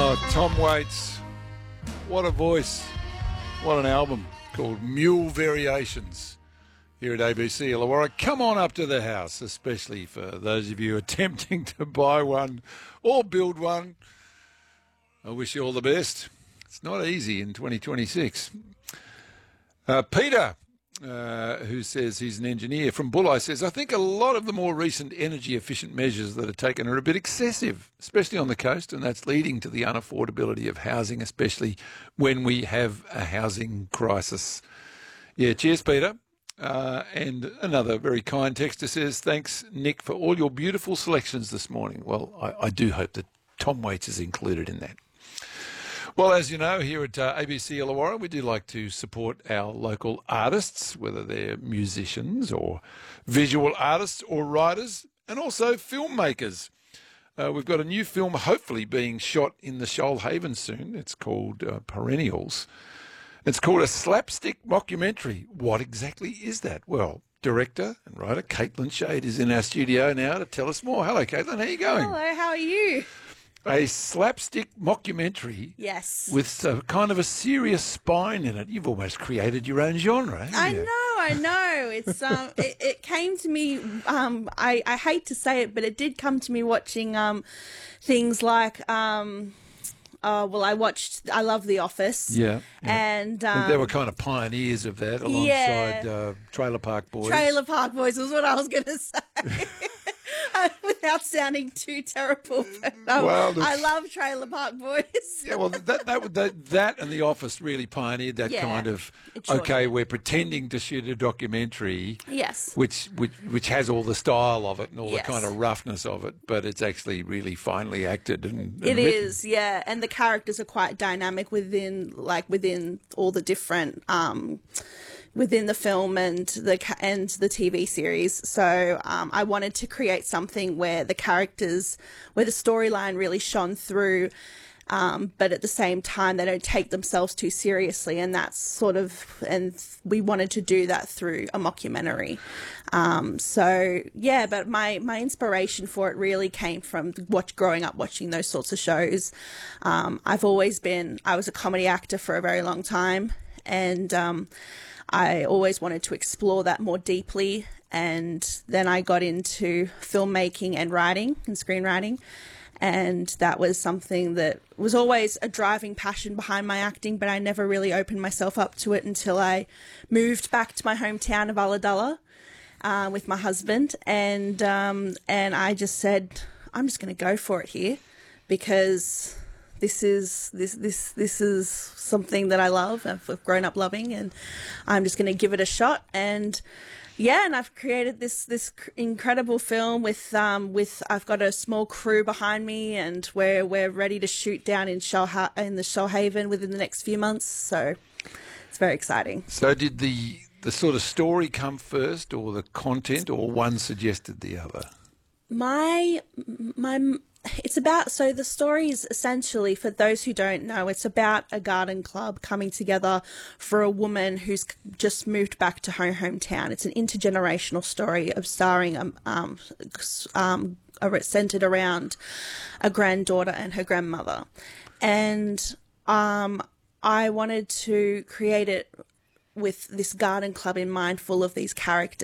Oh, Tom Waits. What a voice. What an album called Mule Variations here at ABC Illawarra. Come on up to the house, especially for those of you attempting to buy one or build one. I wish you all the best. It's not easy in 2026. Peter, who says he's an engineer from Bulli, says, I think a lot of the more recent energy efficient measures that are taken are a bit excessive, especially on the coast, and that's leading to the unaffordability of housing, especially when we have a housing crisis. Yeah, cheers, Peter. And another very kind texter says, thanks, Nick, for all your beautiful selections this morning. Well, I do hope that Tom Waits is included in that. Well, as you know, here at ABC Illawarra, we do like to support our local artists, whether they're musicians or visual artists or writers, and also filmmakers. We've got a new film hopefully being shot in the Shoalhaven soon. It's called Perennials. It's called a slapstick mockumentary. What exactly is that? Well, director and writer Caitlin Shade is in our studio now to tell us more. Hello, Caitlin. How are you going? Hello, how are you? A slapstick mockumentary. Yes. With kind of a serious spine in it. You've almost created your own genre, haven't you? I know. It's it came to me. I hate to say it, but it did come to me watching things like I love The Office. Yeah. And they were kind of pioneers of that alongside Trailer Park Boys. Trailer Park Boys was what I was going to say. Without sounding too terrible, but I love Trailer Park Boys. Yeah, well, that and The Office really pioneered that kind of, we're pretending to shoot a documentary, yes, which has all the style of it and all the kind of roughness of it, but it's actually really finely acted and it written. is, yeah, and the characters are quite dynamic within all the different within the film and the TV series. So I wanted to create something where the storyline really shone through, but at the same time they don't take themselves too seriously, and we wanted to do that through a mockumentary. But my inspiration for it really came from growing up watching those sorts of shows. I was a comedy actor for a very long time, and I always wanted to explore that more deeply, and then I got into filmmaking and writing and screenwriting, and that was something that was always a driving passion behind my acting, but I never really opened myself up to it until I moved back to my hometown of Ulladulla with my husband, and I just said, I'm just going to go for it here, because this is something that I love, I've grown up loving, and I'm just going to give it a shot. And I've created this incredible film with I've got a small crew behind me, and we're ready to shoot down in the Shoalhaven within the next few months. So it's very exciting. So did the sort of story come first, or the content, or one suggested the other? The story is essentially, for those who don't know, it's about a garden club coming together for a woman who's just moved back to her hometown. It's an intergenerational story of starring centered around a granddaughter and her grandmother. And I wanted to create it with this garden club in mind, full of these characters.